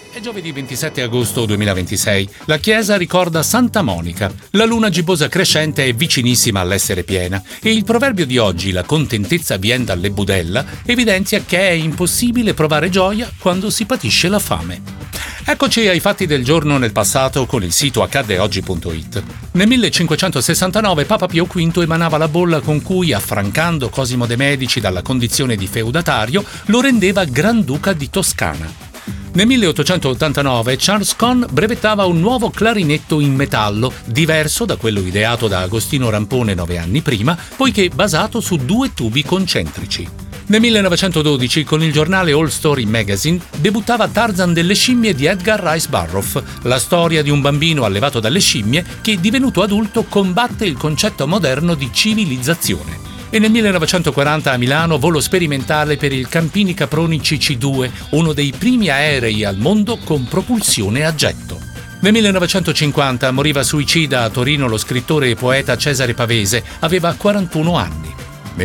È giovedì 27 agosto 2026. La chiesa ricorda Santa Monica. La luna gibbosa crescente è vicinissima all'essere piena e il proverbio di oggi, la contentezza vien dalle budella, evidenzia che è impossibile provare gioia quando si patisce la fame. Eccoci ai fatti del giorno nel passato con il sito accaddeoggi.it. Nel 1569 Papa Pio V emanava la bolla con cui, affrancando Cosimo de' Medici dalla condizione di feudatario, lo rendeva Granduca di Toscana. Nel 1889 Charles Conn brevettava un nuovo clarinetto in metallo, diverso da quello ideato da Agostino Rampone 9 anni prima, poiché basato su 2 tubi concentrici. Nel 1912, con il giornale All Story Magazine, debuttava Tarzan delle scimmie di Edgar Rice Burroughs, la storia di un bambino allevato dalle scimmie che, divenuto adulto, combatte il concetto moderno di civilizzazione. E nel 1940 a Milano volo sperimentale per il Campini Caproni CC-2, uno dei primi aerei al mondo con propulsione a getto. Nel 1950 moriva suicida a Torino lo scrittore e poeta Cesare Pavese, aveva 41 anni. Nel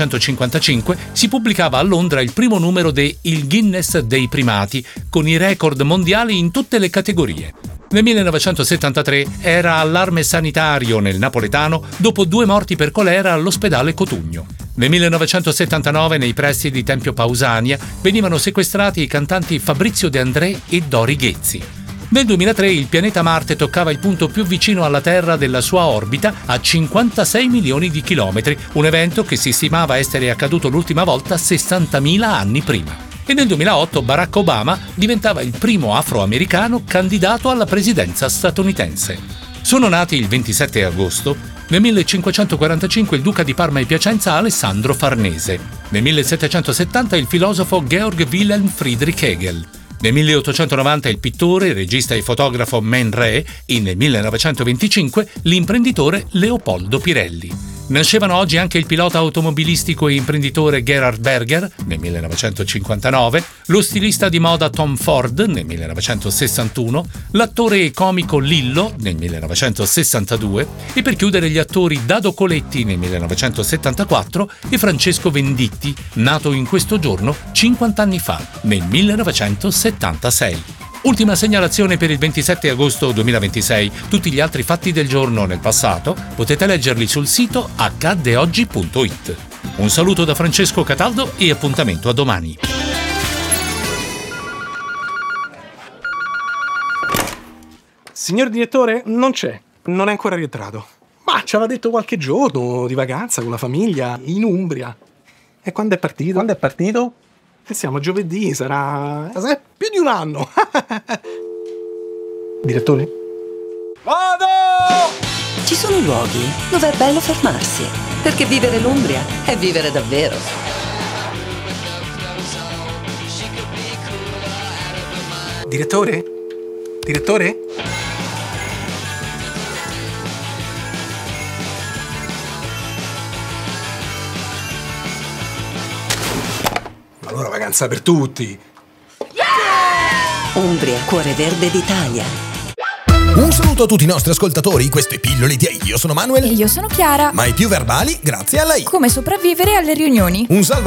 1955 si pubblicava a Londra il primo numero de Il Guinness dei primati, con i record mondiali in tutte le categorie. Nel 1973 era allarme sanitario nel napoletano dopo 2 morti per colera all'ospedale Cotugno. Nel 1979 nei pressi di Tempio Pausania venivano sequestrati i cantanti Fabrizio De André e Dori Ghezzi. Nel 2003 il pianeta Marte toccava il punto più vicino alla Terra della sua orbita a 56 milioni di chilometri, un evento che si stimava essere accaduto l'ultima volta 60.000 anni prima. E nel 2008 Barack Obama diventava il primo afroamericano candidato alla presidenza statunitense. Sono nati il 27 agosto, nel 1545 il duca di Parma e Piacenza Alessandro Farnese, nel 1770 il filosofo Georg Wilhelm Friedrich Hegel, nel 1890 il pittore, regista e fotografo Man Ray e nel 1925 l'imprenditore Leopoldo Pirelli. Nascevano oggi anche il pilota automobilistico e imprenditore Gerhard Berger nel 1959, lo stilista di moda Tom Ford nel 1961, l'attore e comico Lillo nel 1962 e per chiudere gli attori Dado Coletti nel 1974 e Francesco Venditti, nato in questo giorno 50 anni fa, nel 1976. Ultima segnalazione per il 27 agosto 2026. Tutti gli altri fatti del giorno nel passato potete leggerli sul sito accaddeoggi.it. Un saluto da Francesco Cataldo e appuntamento a domani. Signor direttore, non c'è. Non è ancora rientrato. Ma ci aveva detto qualche giorno di vacanza con la famiglia in Umbria. E quando è partito? Quando è partito? Siamo a giovedì, sarà più di un anno. Direttore? Vado! Ci sono luoghi dove è bello fermarsi, perché vivere l'Umbria è vivere davvero. Direttore? Direttore? Allora vacanza per tutti. Umbria, cuore verde d'Italia. Un saluto a tutti i nostri ascoltatori, questo è Pillole di AI. Io sono Manuel. E io sono Chiara. Mai più verbali grazie alla I. Come sopravvivere alle riunioni. Un salve